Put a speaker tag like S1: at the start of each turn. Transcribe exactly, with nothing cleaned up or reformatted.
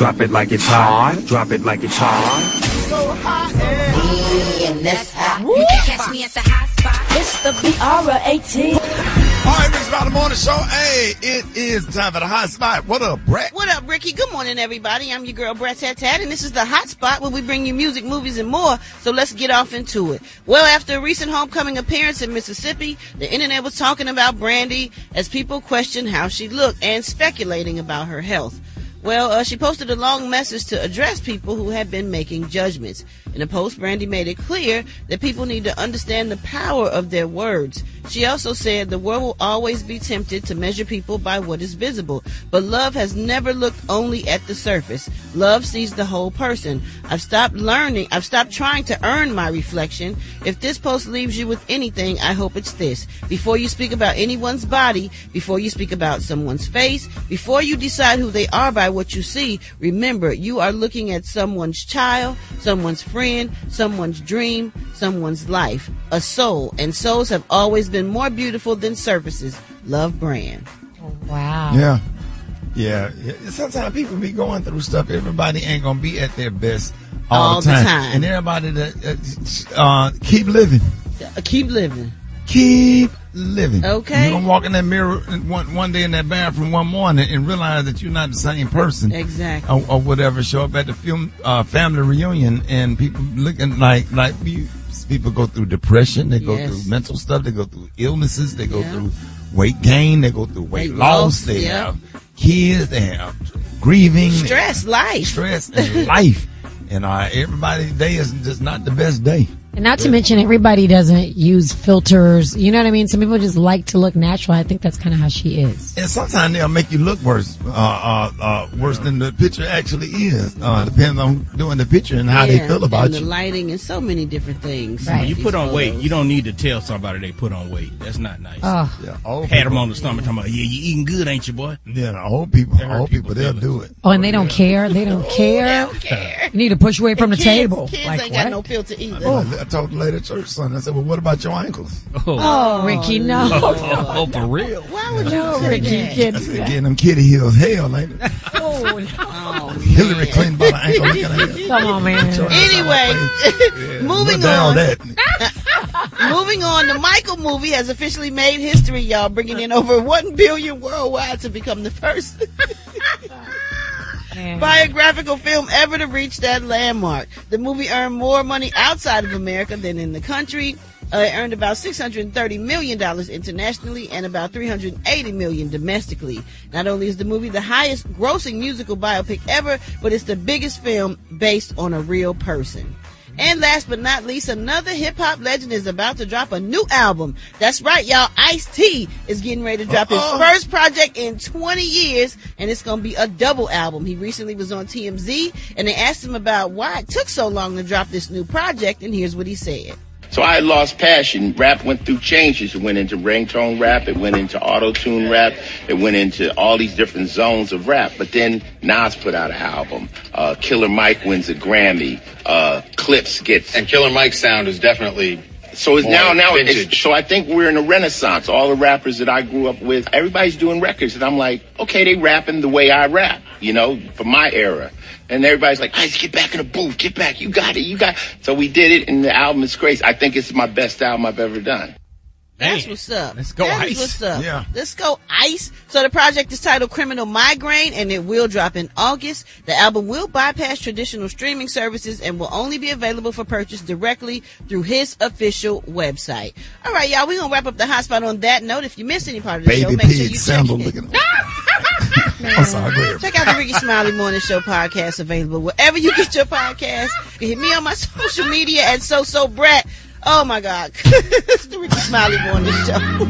S1: Drop it like it's hot. Drop it like it's hot.
S2: So hot and
S3: that's hot. You can catch me at the hot spot.
S2: It's the B R eighteen.
S4: All right, Rick's About the Morning Show. Hey, it is time for the hot spot. What up, Brett?
S5: What up, Ricky? Good morning, everybody. I'm your girl, Brett Tat Tat, and this is the hot spot where we bring you music, movies, and more. So let's get off into it. Well, after a recent homecoming appearance in Mississippi, the internet was talking about Brandy as people questioned how she looked and speculating about her health. Well, uh, she posted a long message to address people who had been making judgments. In the post, Brandy made it clear that people need to understand the power of their words. She also said the world will always be tempted to measure people by what is visible, but love has never looked only at the surface. Love sees the whole person. I've stopped learning. I've stopped trying to earn my reflection. If this post leaves you with anything, I hope it's this. Before you speak about anyone's body, before you speak about someone's face, before you decide who they are by what you see, remember you are looking at someone's child, someone's friend, someone's dream, someone's life, a soul, and souls have always been more beautiful than surfaces. Love, Brand.
S6: Oh, wow.
S4: Yeah. Yeah. yeah. Sometimes people be going through stuff. Everybody ain't going to be at their best all,
S5: all
S4: the, time.
S5: the time.
S4: And everybody that uh, uh, keep living.
S5: Uh, keep living.
S4: Keep living.
S5: Okay.
S4: You're going to walk in that mirror one, one day in that bathroom one morning and realize that you're not the same person.
S5: Exactly.
S4: Or, or whatever. Show up at the film, uh, family reunion and people looking like, like you, people go through depression. They go
S5: yes.
S4: through mental stuff. They go through illnesses. They go
S5: yeah.
S4: through weight gain. They go through weight, weight loss. loss. They yeah. have kids. They have grieving.
S5: Stress, life.
S4: Stress and life. And uh, everybody's day is just not the best day.
S6: And not to mention, everybody doesn't use filters. You know what I mean? Some people just like to look natural. I think that's kind of how she is.
S4: And sometimes they'll make you look worse, uh, uh, uh, worse than the picture actually is. Uh, depends on doing the picture and how
S5: yeah,
S4: they feel about
S5: and
S4: you.
S5: the lighting and so many different things.
S7: Right. When you put on photos. weight, you don't need to tell somebody they put on weight. That's not nice.
S6: Oh.
S4: Yeah, old
S7: Pat
S4: people,
S7: them on the stomach talking about, yeah, you eating good, ain't you, boy?
S4: Yeah, old people, old people, they'll do it.
S6: Oh, and they don't care? They don't care?
S5: They don't care.
S6: You need to push away from
S5: and
S6: the
S5: kids,
S6: table.
S5: Kids
S6: like,
S5: ain't
S6: what?
S5: got no filter either.
S4: Oh. I told the lady at church Sunday, I said, well, what about your ankles?
S7: Oh,
S6: oh Ricky, no.
S7: Oh, oh, for real?
S5: Why would you
S6: no,
S5: say
S6: Ricky,
S5: that?
S6: you can't
S4: I
S6: do
S4: said,
S6: that.
S4: getting them kitty heels hell, ain't it?
S6: Oh, no.
S5: Oh,
S4: Hillary Clinton by the ankle. Looking at her.
S6: Come on, man.
S5: Anyway,
S4: Yeah,
S5: moving
S4: look down
S5: on.
S4: That.
S5: Moving on, the Michael movie has officially made history, y'all, bringing in over one billion worldwide to become the first biographical film ever to reach that landmark. The movie earned more money outside of America than in the country. Uh, it earned about six hundred thirty million dollars internationally and about three hundred eighty million dollars domestically. Not only is the movie the highest grossing musical biopic ever, but it's the biggest film based on a real person. And last but not least, another hip-hop legend is about to drop a new album. That's right, y'all. Ice-T is getting ready to drop
S4: Uh-oh.
S5: his first project in twenty years, and it's going to be a double album. He recently was on T M Z, and they asked him about why it took so long to drop this new project, and here's what he said.
S8: So I lost passion. Rap went through changes. It went into ringtone rap. It went into auto-tune rap. It went into all these different zones of rap. But then Nas put out an album. Uh, Killer Mike wins a Grammy. Uh, Clips gets...
S9: And Killer Mike's sound is definitely...
S8: So it's
S9: more
S8: now, now, it's,
S9: vintage.
S8: so I think we're in a renaissance. All the rappers that I grew up with, everybody's doing records. And I'm like, okay, they rapping the way I rap, you know, for my era. And everybody's like, Ice, get back in the booth, get back, you got it, you got it. So we did it, and the album is crazy. I think it's my best album I've ever done.
S5: That's what's up.
S7: Let's go,
S5: That is
S7: Ice.
S5: what's up.
S4: Yeah.
S5: Let's go, Ice. So the project is titled Criminal Migraine, and it will drop in August. The album will bypass traditional streaming services and will only be available for purchase directly through his official website. All right, y'all, we're going to wrap up the hotspot on that note. If you missed any part of the
S4: Baby
S5: show, make sure
S4: pig
S5: you
S4: sandal
S5: check it.
S4: looking. I'm sorry, go ahead.
S5: Check out the Ricky Smiley Morning Show podcast, available wherever you get your podcast. You can hit me on my social media at So So Brat. Oh my God. It's the Ricky Smiley Morning Show.